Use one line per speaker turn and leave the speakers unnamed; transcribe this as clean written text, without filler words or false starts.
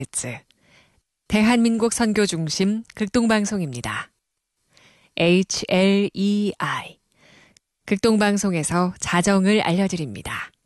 대한민국 선교 중심 극동방송입니다. HLEI 극동방송에서 자정을 알려드립니다.